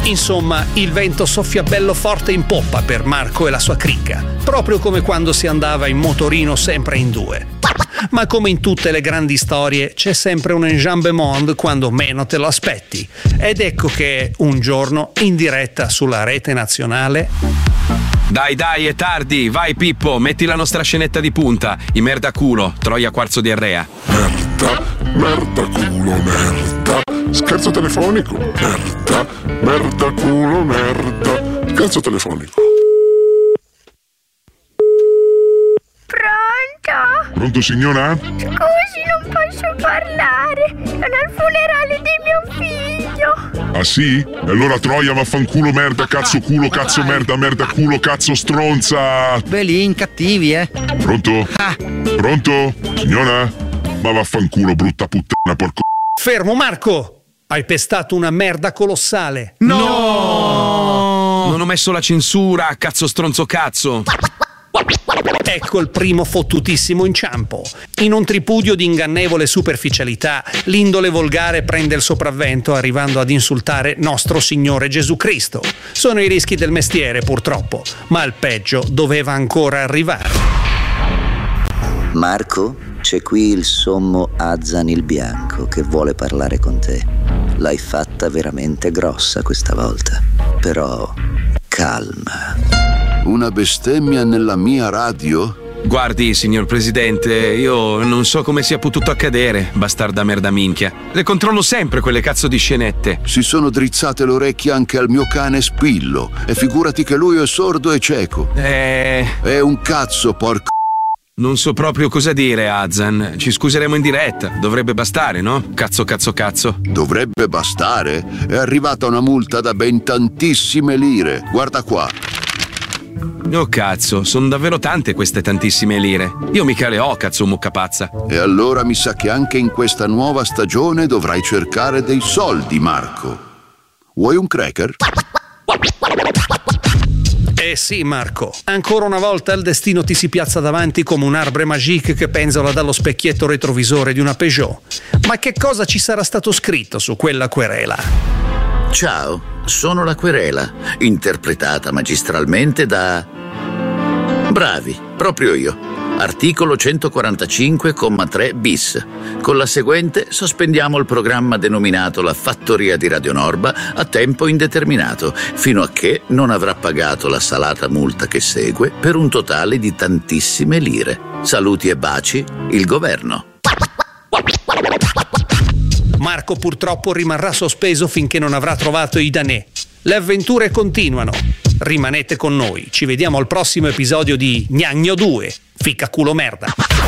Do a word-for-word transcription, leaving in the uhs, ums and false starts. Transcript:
Insomma, il vento soffia bello forte in poppa per Marco e la sua cricca, proprio come quando si andava in motorino sempre in due. Ma come in tutte le grandi storie c'è sempre un enjambement quando meno te lo aspetti. Ed ecco che un giorno, in diretta sulla rete nazionale... Dai dai, è tardi, vai Pippo, metti la nostra scenetta di punta, i merda culo, Troia quarzo diarrea. Merda, merda culo, merda, scherzo telefonico, merda, merda culo, merda, scherzo telefonico. Pronto? Pronto signora? Scusi, non posso parlare, sono al funerale di mio figlio. Ah sì? E allora Troia vaffanculo, merda, cazzo culo, cazzo merda, merda culo, cazzo stronza. Belin, cattivi, eh. Pronto? Ah. Pronto? Signora? Ma vaffanculo, brutta puttana, porco. Fermo Marco! Hai pestato una merda colossale. No! no! Non ho messo la censura, cazzo stronzo cazzo. Ecco il primo fottutissimo inciampo. In un tripudio di ingannevole superficialità, l'indole volgare prende il sopravvento arrivando ad insultare nostro Signore Gesù Cristo. Sono i rischi del mestiere purtroppo, ma il peggio doveva ancora arrivare. Marco, c'è qui il sommo Azan il Bianco che vuole parlare con te. L'hai fatta veramente grossa questa volta, però calma. Una bestemmia nella mia radio? Guardi, signor Presidente, io non so come sia potuto accadere, bastarda merda minchia. Le controllo sempre quelle cazzo di scenette. Si sono drizzate le orecchie anche al mio cane Spillo, e figurati che lui è sordo e cieco. Eh... È un cazzo, porco. Non so proprio cosa dire, Azan. Ci scuseremo in diretta. Dovrebbe bastare, no? Cazzo, cazzo, cazzo. Dovrebbe bastare? È arrivata una multa da ben tantissime lire. Guarda qua. Oh cazzo, sono davvero tante queste tantissime lire. Io mica le ho, cazzo mucca pazza. E allora mi sa che anche in questa nuova stagione dovrai cercare dei soldi, Marco. Vuoi un cracker? Eh sì, Marco, ancora una volta il destino ti si piazza davanti come un arbre magique che penzola dallo specchietto retrovisore di una Peugeot. Ma che cosa ci sarà stato scritto su quella querela? Ciao, sono la querela, interpretata magistralmente da... Bravi, proprio io. Articolo centoquarantacinque, comma tre bis. Con la seguente sospendiamo il programma denominato La Fattoria di Radio Norba a tempo indeterminato, fino a che non avrà pagato la salata multa che segue per un totale di tantissime lire. Saluti e baci, il governo. Marco purtroppo rimarrà sospeso finché non avrà trovato i danè. Le avventure continuano. Rimanete con noi. Ci vediamo al prossimo episodio di Gnagno due. Ficca culo merda.